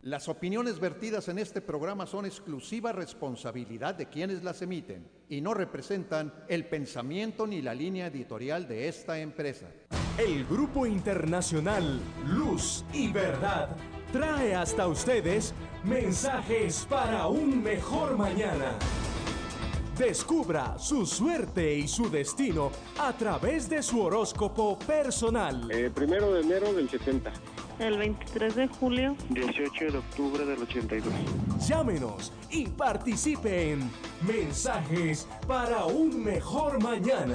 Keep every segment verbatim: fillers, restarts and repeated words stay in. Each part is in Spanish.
Las opiniones vertidas en este programa son exclusiva responsabilidad de quienes las emiten y no representan el pensamiento ni la línea editorial de esta empresa. El Grupo Internacional Luz y Verdad trae hasta ustedes mensajes para un mejor mañana. Descubra su suerte y su destino a través de su horóscopo personal. Eh, primero de enero del setenta. El veintitrés de julio. dieciocho de octubre del ochenta y dos. Llámenos y participe en Mensajes para un Mejor Mañana.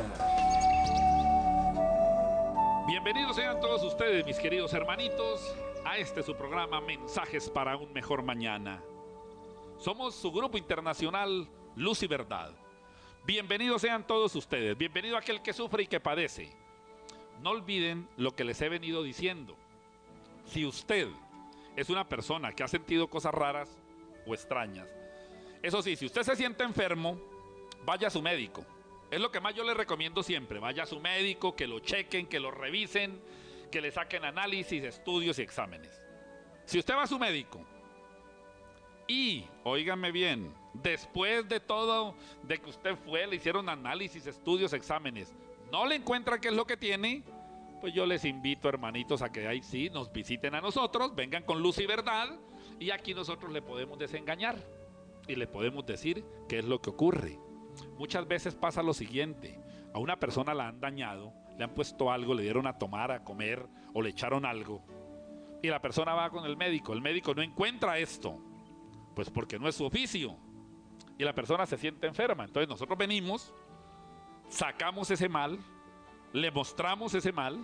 Bienvenidos sean todos ustedes, mis queridos hermanitos, a este su programa Mensajes para un Mejor Mañana. Somos su Grupo Internacional Luz y Verdad. Bienvenidos sean todos ustedes. Bienvenido aquel que sufre y que padece. No olviden lo que les he venido diciendo. Si usted es una persona que ha sentido cosas raras o extrañas, eso sí, si usted se siente enfermo, vaya a su médico. Es lo que más yo le recomiendo siempre. Vaya a su médico, que lo chequen, que lo revisen, que le saquen análisis, estudios y exámenes. Si usted va a su médico y, óigame bien, después de todo, de que usted fue, le hicieron análisis, estudios, exámenes, no le encuentra qué es lo que tiene, pues yo les invito, hermanitos, a que ahí sí nos visiten a nosotros, vengan con luz y verdad, y aquí nosotros le podemos desengañar y le podemos decir qué es lo que ocurre. Muchas veces pasa lo siguiente: a una persona la han dañado, le han puesto algo, le dieron a tomar, a comer, o le echaron algo, y la persona va con el médico, el médico no encuentra esto, pues porque no es su oficio, y la persona se siente enferma. Entonces nosotros venimos, sacamos ese mal, le mostramos ese mal,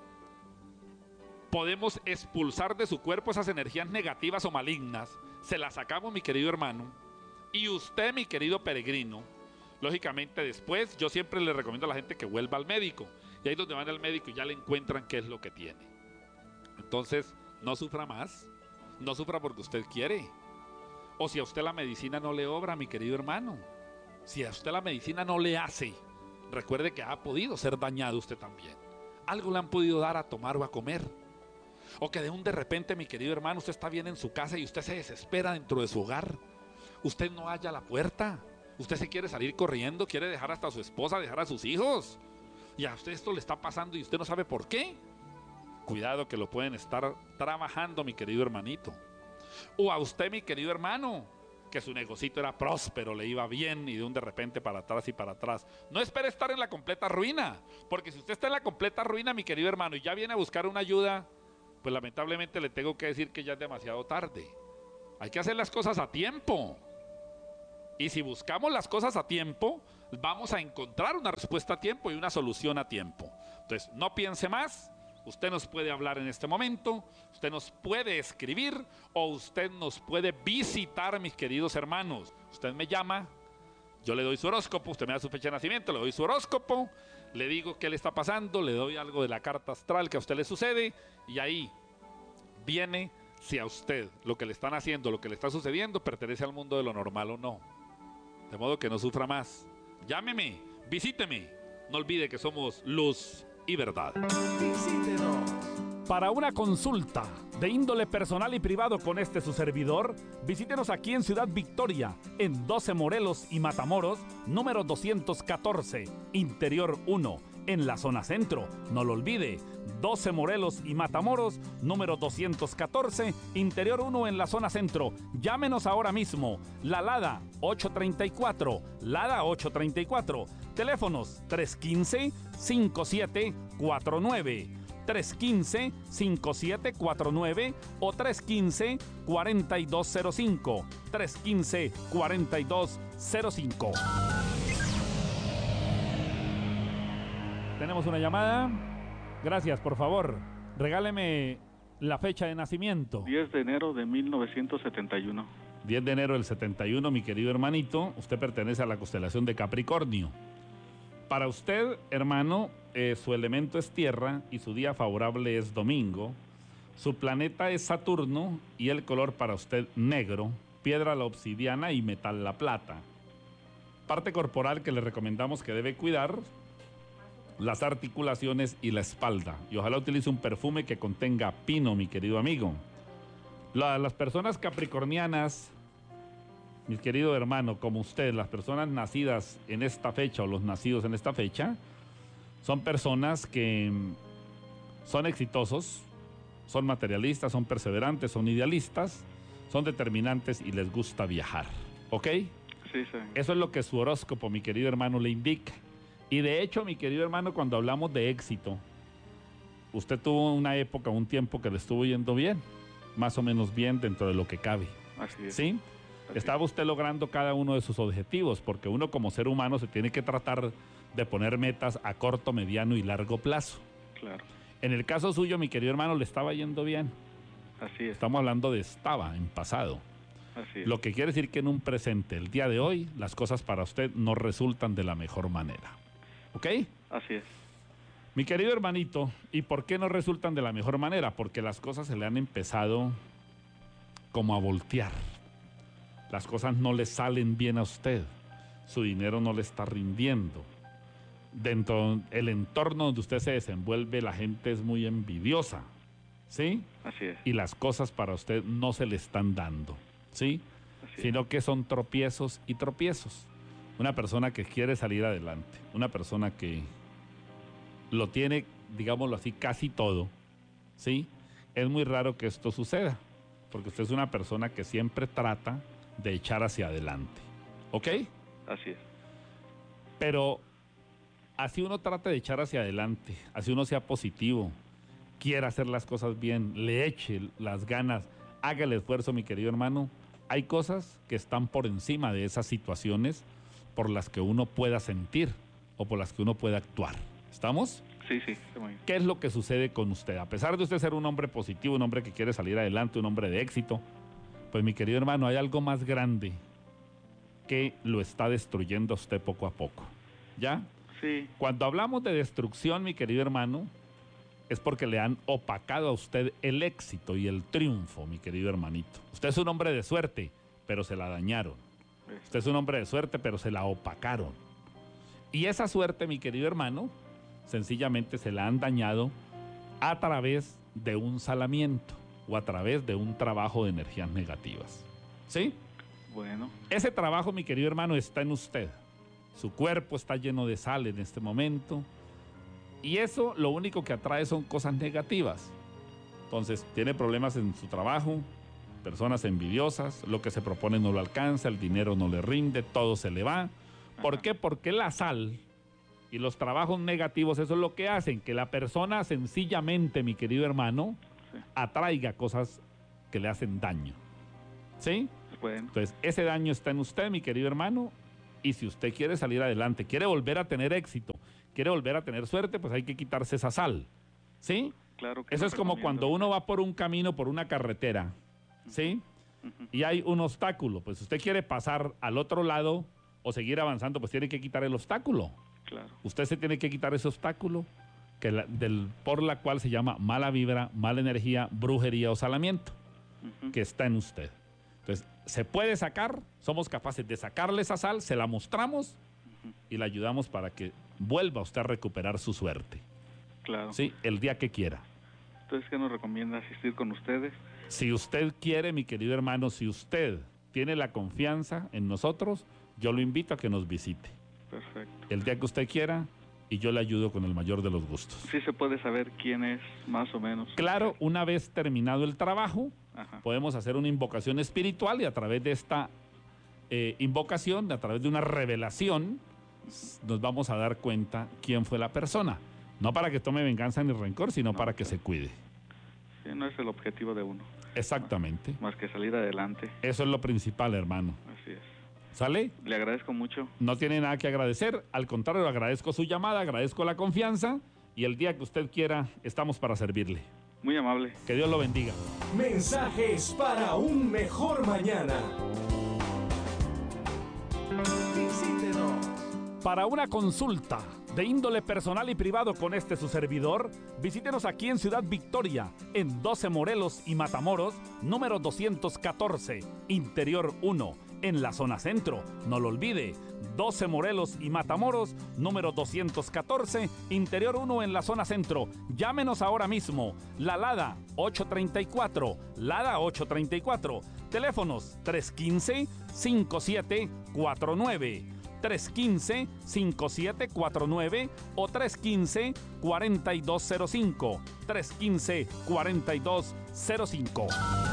podemos expulsar de su cuerpo esas energías negativas o malignas, se las sacamos, mi querido hermano, y usted, mi querido peregrino, lógicamente después yo siempre le recomiendo a la gente que vuelva al médico, y ahí es donde van al médico y ya le encuentran qué es lo que tiene. Entonces no sufra más, no sufra porque usted quiere, o si a usted la medicina no le obra, mi querido hermano, si a usted la medicina no le hace, recuerde que ha podido ser dañado usted también. Algo le han podido dar a tomar o a comer. O que de un de repente, mi querido hermano, usted está bien en su casa y usted se desespera dentro de su hogar. Usted no halla la puerta. Usted se quiere salir corriendo, quiere dejar hasta a su esposa, dejar a sus hijos. Y a usted esto le está pasando y usted no sabe por qué. Cuidado que lo pueden estar trabajando, mi querido hermanito. O a usted, mi querido hermano, que su negocito era próspero, le iba bien, y de un de repente para atrás y para atrás. No espere estar en la completa ruina, porque si usted está en la completa ruina, mi querido hermano, y ya viene a buscar una ayuda, pues lamentablemente le tengo que decir que ya es demasiado tarde. Hay que hacer las cosas a tiempo, y si buscamos las cosas a tiempo, vamos a encontrar una respuesta a tiempo y una solución a tiempo. Entonces, no piense más. Usted nos puede hablar en este momento, usted nos puede escribir, o usted nos puede visitar, mis queridos hermanos. Usted me llama, yo le doy su horóscopo, usted me da su fecha de nacimiento, le doy su horóscopo, le digo qué le está pasando, le doy algo de la carta astral que a usted le sucede, y ahí viene si a usted lo que le están haciendo, lo que le está sucediendo, pertenece al mundo de lo normal o no. De modo que no sufra más. Llámeme, visíteme, no olvide que somos Luz y Verdad. Visítenos. Para una consulta de índole personal y privado con este su servidor, visítenos aquí en Ciudad Victoria, en doce Morelos y Matamoros, número doscientos catorce, Interior uno, en la zona centro. No lo olvide, doce Morelos y Matamoros, número doscientos catorce, Interior uno, en la zona centro. Llámenos ahora mismo. La Lada ocho treinta y cuatro, Lada ocho treinta y cuatro. Teléfonos tres uno cinco, cinco siete cuatro nueve, tres uno cinco, cinco siete cuatro nueve o tres uno cinco, cuatro dos cero cinco, tres uno cinco, cuatro dos cero cinco. Tenemos una llamada. Gracias, por favor. Regáleme la fecha de nacimiento. diez de enero de mil novecientos setenta y uno. diez de enero del setenta y uno, mi querido hermanito. Usted pertenece a la constelación de Capricornio. Para usted, hermano, eh, su elemento es tierra y su día favorable es domingo. Su planeta es Saturno y el color para usted negro, piedra la obsidiana y metal la plata. Parte corporal que le recomendamos que debe cuidar: las articulaciones y la espalda. Y ojalá utilice un perfume que contenga pino, mi querido amigo. La- las personas capricornianas, mi querido hermano, como usted, las personas nacidas en esta fecha o los nacidos en esta fecha, son personas que mm, son exitosos, son materialistas, son perseverantes, son idealistas, son determinantes y les gusta viajar. ¿Ok? Sí, sí. Eso es lo que su horóscopo, mi querido hermano, le indica. Y de hecho, mi querido hermano, cuando hablamos de éxito, usted tuvo una época, un tiempo que le estuvo yendo bien, más o menos bien dentro de lo que cabe. Así es. ¿Sí? Así Estaba usted logrando cada uno de sus objetivos, porque uno como ser humano se tiene que tratar de poner metas a corto, mediano y largo plazo. Claro. En el caso suyo, mi querido hermano, le estaba yendo bien. Así es. Estamos hablando de estaba, en pasado. Así es. Lo que quiere decir que en un presente, el día de hoy, las cosas para usted no resultan de la mejor manera. ¿Ok? Así es. Mi querido hermanito, ¿y por qué no resultan de la mejor manera? Porque las cosas se le han empezado como a voltear. Las cosas no le salen bien a usted. Su dinero no le está rindiendo. Dentro del entorno donde usted se desenvuelve, la gente es muy envidiosa. ¿Sí? Así es. Y las cosas para usted no se le están dando. ¿Sí? Así es. Sino que son tropiezos y tropiezos. Una persona que quiere salir adelante, una persona que lo tiene, digámoslo así, casi todo, ¿sí? Es muy raro que esto suceda, porque usted es una persona que siempre trata de echar hacia adelante, ¿ok? Así es. Pero así uno trata de echar hacia adelante, así uno sea positivo, quiera hacer las cosas bien, le eche las ganas, haga el esfuerzo, mi querido hermano. Hay cosas que están por encima de esas situaciones por las que uno pueda sentir o por las que uno pueda actuar. ¿Estamos? Sí, sí. Está muy bien. ¿Qué es lo que sucede con usted? A pesar de usted ser un hombre positivo, un hombre que quiere salir adelante, un hombre de éxito, pues mi querido hermano, hay algo más grande que lo está destruyendo a usted poco a poco. ¿Ya? Sí. Cuando hablamos de destrucción, mi querido hermano, es porque le han opacado a usted el éxito y el triunfo, mi querido hermanito. Usted es un hombre de suerte, pero se la dañaron. Usted es un hombre de suerte, pero se la opacaron. Y esa suerte, mi querido hermano, sencillamente se la han dañado a través de un salamiento o a través de un trabajo de energías negativas. ¿Sí? Bueno. Ese trabajo, mi querido hermano, está en usted. Su cuerpo está lleno de sal en este momento. Y eso lo único que atrae son cosas negativas. Entonces, tiene problemas en su trabajo, personas envidiosas, lo que se propone no lo alcanza, el dinero no le rinde, todo se le va. ¿Por qué? Porque la sal y los trabajos negativos, eso es lo que hacen, que la persona sencillamente, mi querido hermano, Sí. atraiga cosas que le hacen daño. ¿Sí? Bueno. Entonces, ese daño está en usted, mi querido hermano, y si usted quiere salir adelante, quiere volver a tener éxito, quiere volver a tener suerte, pues hay que quitarse esa sal. ¿Sí? Claro que Eso lo es como recomiendo. cuando uno va por un camino, por una carretera, ¿sí? Ujú. Y hay un obstáculo, pues usted quiere pasar al otro lado o seguir avanzando, pues tiene que quitar el obstáculo. Claro. Usted se tiene que quitar ese obstáculo que la- del, por la cual se llama mala vibra, mala energía, brujería o salamiento, Ujú. que está en usted. Entonces, se puede sacar, somos capaces de sacarle esa sal, se la mostramos y la ayudamos para que vuelva usted a recuperar su suerte. Claro. ¿Sí? El día que quiera. Entonces, ¿qué nos recomienda asistir con ustedes? Si usted quiere, mi querido hermano, si usted tiene la confianza en nosotros, yo lo invito a que nos visite. Perfecto. El día que usted quiera y yo le ayudo con el mayor de los gustos. Sí se puede saber quién es, más o menos. Claro, una vez terminado el trabajo, Ajá. podemos hacer una invocación espiritual y a través de esta eh, invocación, a través de una revelación, nos vamos a dar cuenta quién fue la persona. No para que tome venganza ni rencor, sino No, para que claro. se cuide. Sí, no es el objetivo de uno, Exactamente. más que salir adelante. Eso es lo principal, hermano. Así es. ¿Sale? Le agradezco mucho. No tiene nada que agradecer. Al contrario, agradezco su llamada, agradezco la confianza y el día que usted quiera, estamos para servirle. Muy amable. Que Dios lo bendiga. Mensajes para un mejor mañana. Visítenos. Para una consulta de índole personal y privado con este su servidor, visítenos aquí en Ciudad Victoria, en doce Morelos y Matamoros, número doscientos catorce, Interior uno, en la zona centro. No lo olvide, doce Morelos y Matamoros, número doscientos catorce, Interior uno en la zona centro. Llámenos ahora mismo. La Lada ocho treinta y cuatro, Lada ocho treinta y cuatro. Teléfonos tres uno cinco, cinco siete cuatro nueve, tres uno cinco, cinco siete cuatro nueve o tres uno cinco, cuatro dos cero cinco, tres uno cinco, cuatro dos cero cinco.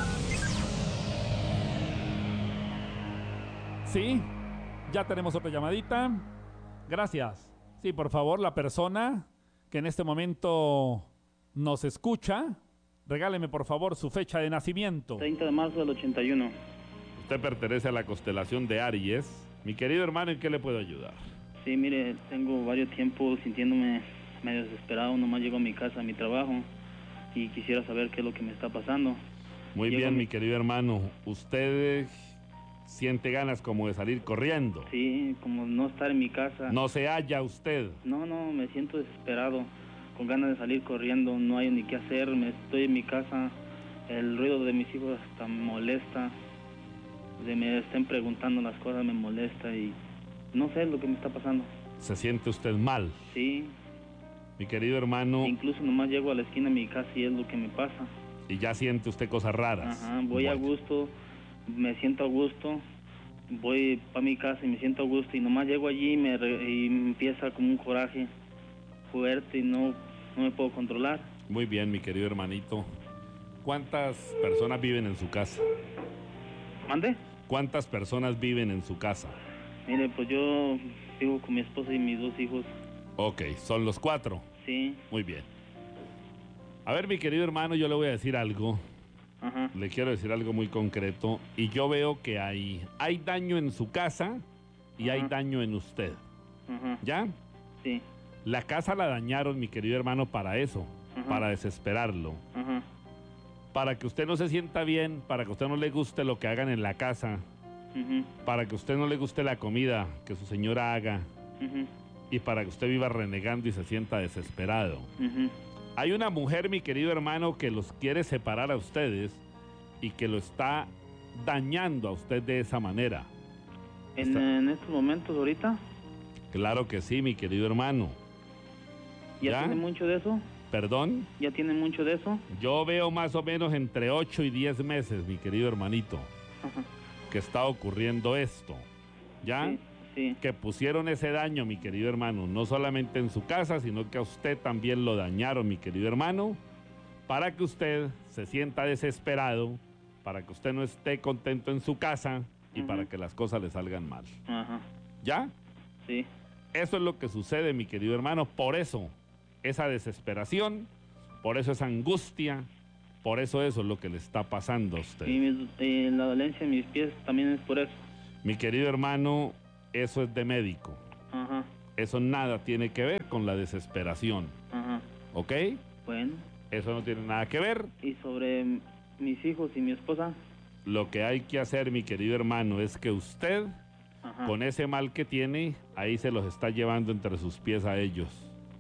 Sí, ya tenemos otra llamadita. Gracias. Sí, por favor, la persona que en este momento nos escucha, regáleme por favor su fecha de nacimiento. treinta de marzo del ochenta y uno. Usted pertenece a la constelación de Aries. Mi querido hermano, ¿en qué le puedo ayudar? Sí, mire, tengo varios tiempos sintiéndome medio desesperado. Nomás llego a mi casa, a mi trabajo, y quisiera saber qué es lo que me está pasando. Muy Llego bien, mi... mi querido hermano. ¿Usted siente ganas como de salir corriendo? Sí, como no estar en mi casa. ¿No se halla usted? No, no, me siento desesperado, con ganas de salir corriendo. No hay ni qué hacer, me estoy en mi casa. El ruido de mis hijos hasta me molesta. De me estén preguntando las cosas me molesta y no sé lo que me está pasando. ¿Se siente usted mal? Sí. Mi querido hermano. Incluso nomás llego a la esquina de mi casa y es lo que me pasa. Y ya siente usted cosas raras. Ajá, voy bueno. a gusto, me siento a gusto, voy para mi casa y me siento a gusto y nomás llego allí y me, re, y me empieza como un coraje fuerte y no, no me puedo controlar. Muy bien, mi querido hermanito. ¿Cuántas personas viven en su casa? ¿Mande? ¿Cuántas personas viven en su casa? Mire, pues yo vivo con mi esposa y mis dos hijos. Ok, son los cuatro. Sí. Muy bien. A ver, mi querido hermano, yo le voy a decir algo. Ajá. Le quiero decir algo muy concreto. Y yo veo que hay, hay daño en su casa y Ajá. hay daño en usted. Ajá. ¿Ya? Sí. La casa la dañaron, mi querido hermano, para eso. Ajá. Para desesperarlo. Ajá. Para que usted no se sienta bien, para que a usted no le guste lo que hagan en la casa, Uh-huh. para que a usted no le guste la comida que su señora haga, Uh-huh. y para que usted viva renegando y se sienta desesperado. Uh-huh. Hay una mujer, mi querido hermano, que los quiere separar a ustedes y que lo está dañando a usted de esa manera. ¿En, Está... en estos momentos ahorita? Claro que sí, mi querido hermano. ¿Ya, ¿Ya? tiene mucho de eso? ¿Perdón? ¿Ya tiene mucho de eso? Yo veo más o menos entre ocho y diez meses, mi querido hermanito, Ajá. que está ocurriendo esto. ¿Ya? Sí, sí. Que pusieron ese daño, mi querido hermano, no solamente en su casa, sino que a usted también lo dañaron, mi querido hermano, para que usted se sienta desesperado, para que usted no esté contento en su casa y Ujú. para que las cosas le salgan mal. Ajá. ¿Ya? Sí. Eso es lo que sucede, mi querido hermano. Por eso, esa desesperación, por eso esa angustia, por eso eso es lo que le está pasando a usted. Y mis- eh, la dolencia en mis pies también es por eso. Mi querido hermano, eso es de médico. Ajá. Eso nada tiene que ver con la desesperación. Ajá. ¿Ok? Bueno. Eso no tiene nada que ver. Y sobre m- mis hijos y mi esposa. Lo que hay que hacer, mi querido hermano, es que usted, Ajá. con ese mal que tiene, ahí se los está llevando entre sus pies a ellos.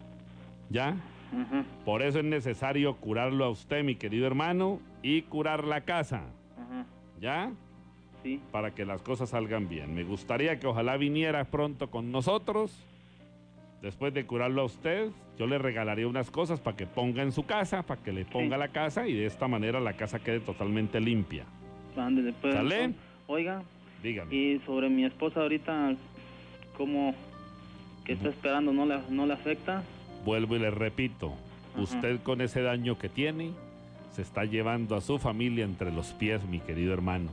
¿Ya? Ajá. Por eso es necesario curarlo a usted, mi querido hermano, y curar la casa. Ajá. ¿Ya? Sí. Para que las cosas salgan bien. Me gustaría que ojalá viniera pronto con nosotros. Después de curarlo a usted, yo le regalaría unas cosas para que ponga en su casa, para que le ponga Sí. la casa y de esta manera la casa quede totalmente limpia. Ándele, pues. ¿Sale? Oiga, Dígame. y sobre mi esposa ahorita, ¿cómo que está esperando? ¿No le, no le afecta? Vuelvo y le repito, Ajá. usted con ese daño que tiene, se está llevando a su familia entre los pies, mi querido hermano.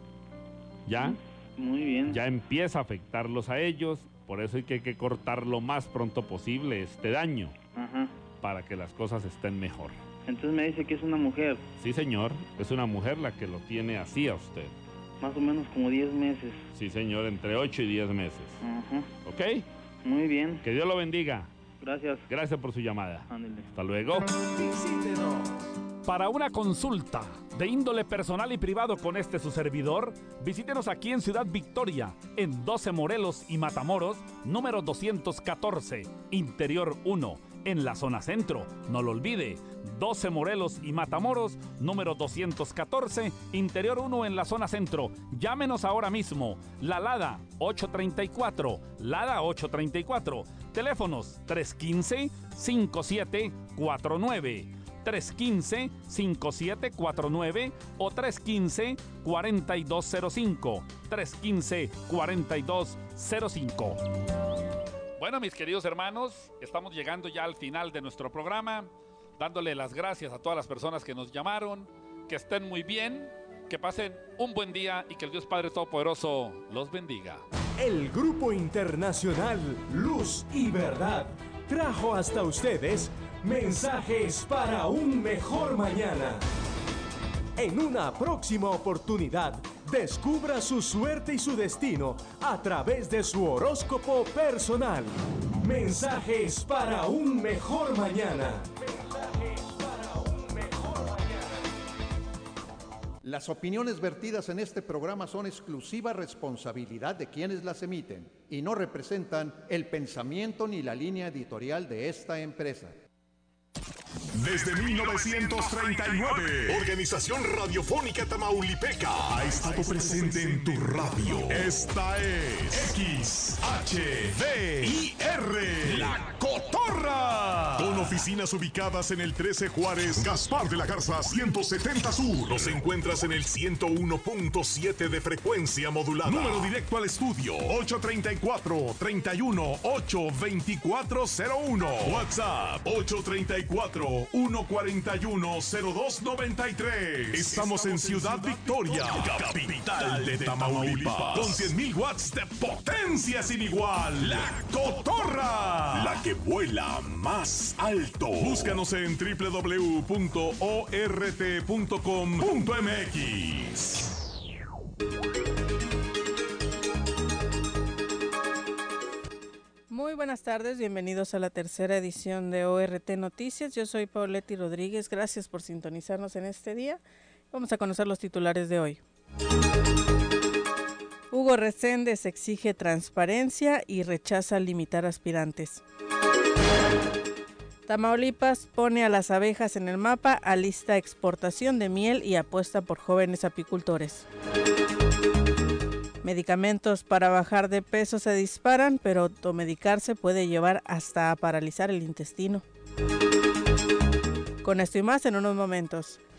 ¿Ya? Muy bien. Ya empieza a afectarlos a ellos, por eso hay que, hay que cortar lo más pronto posible este daño, Ajá. para que las cosas estén mejor. Entonces me dice que es una mujer, Sí, señor, es una mujer la que lo tiene así a usted. más o menos como diez meses. Sí, señor, entre ocho y diez meses. Ajá. ¿Ok? Muy bien. Que Dios lo bendiga. Gracias. Gracias por su llamada. Ándele. Hasta luego. Visítenos. Para una consulta de índole personal y privado con este su servidor, visítenos aquí en Ciudad Victoria, en doce Morelos y Matamoros, número doscientos catorce, Interior uno, en la zona centro. No lo olvide, doce Morelos y Matamoros, número doscientos catorce, Interior uno en la zona centro. Llámenos ahora mismo. La Lada ocho treinta y cuatro, Lada ocho treinta y cuatro. Teléfonos tres uno cinco, cinco siete cuatro nueve, tres uno cinco, cinco siete cuatro nueve o tres uno cinco, cuatro dos cero cinco, tres uno cinco, cuatro dos cero cinco. Bueno, mis queridos hermanos, estamos llegando ya al final de nuestro programa, dándole las gracias a todas las personas que nos llamaron, que estén muy bien, que pasen un buen día y que el Dios Padre Todopoderoso los bendiga. El Grupo Internacional Luz y Verdad trajo hasta ustedes mensajes para un mejor mañana. En una próxima oportunidad, descubra su suerte y su destino a través de su horóscopo personal. Mensajes para un mejor mañana. Las opiniones vertidas en este programa son exclusiva responsabilidad de quienes las emiten y no representan el pensamiento ni la línea editorial de esta empresa. Desde mil novecientos treinta y nueve, Organización Radiofónica Tamaulipeca ha estado presente en tu radio. Esta es X H D I R, La Cotorra. Con oficinas ubicadas en el trece Juárez, Gaspar de la Garza ciento setenta Sur. Nos encuentras en el ciento uno punto siete de frecuencia modulada. Número directo al estudio ocho treinta y cuatro, treinta y uno, ocho veinticuatro cero uno. WhatsApp ocho treinta y cuatro, uno cuarenta y uno, cero dos noventa y tres. Estamos en Ciudad Victoria, capital de Tamaulipas, con cien mil watts de potencia sin igual. La Cotorra, la que vuela más alto. Búscanos en doble u doble u doble u punto o r t punto com punto m x. Muy buenas tardes, bienvenidos a la tercera edición de O R T Noticias. Yo soy Pauletti Rodríguez, gracias por sintonizarnos en este día. Vamos a conocer los titulares de hoy. Hugo Reséndez exige transparencia y rechaza limitar aspirantes. Tamaulipas pone a las abejas en el mapa, alista exportación de miel y apuesta por jóvenes apicultores. Medicamentos para bajar de peso se disparan, pero automedicarse puede llevar hasta a paralizar el intestino. Con esto y más en unos momentos.